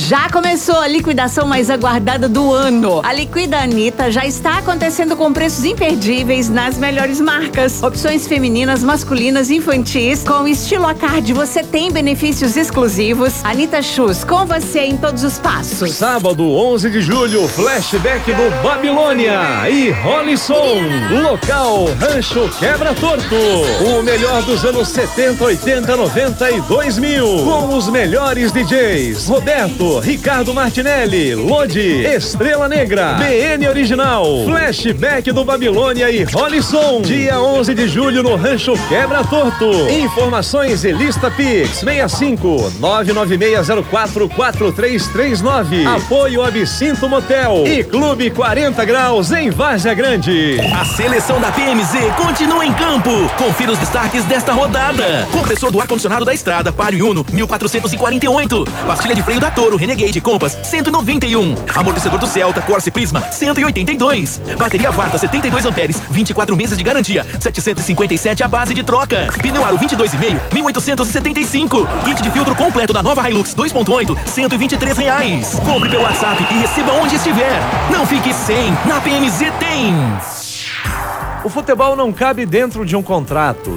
Já começou a liquidação mais aguardada do ano. A Liquida Anitta já está acontecendo com preços imperdíveis nas melhores marcas. Opções femininas, masculinas, infantis. Com estilo à card, você tem benefícios exclusivos. Anitta Shoes, com você em todos os passos. Sábado, 11 de julho, flashback do Babilônia e Rolisson. Local, Rancho Quebra Torto. O melhor dos anos 70, 80, 90 e 2000. Com os melhores DJs. Roberto, Ricardo Martinelli, Lodi, Estrela Negra, BN Original, flashback do Babilônia e Rolisson, dia 11 de julho no Rancho Quebra Torto. Informações e lista Pix 65 996044339. Apoio Absinto Motel e Clube 40 Graus em Várzea Grande. A seleção da PMZ continua em campo. Confira os destaques desta rodada. Compressor do ar-condicionado da Estrada, Palio Uno, 1448. Pastilha de freio da Toro, Renegade Compass, 191. Amortecedor do Celta, Corsa Prisma, 182. Bateria Varta, 72 amperes, 24 meses de garantia, 757 a base de troca. Pneu Aro 22,5, 1.875. Kit de filtro completo da nova Hilux 2.8, R$123. Compre pelo WhatsApp e receba onde estiver. Não fique sem, na PMZ tem. O futebol não cabe dentro de um contrato.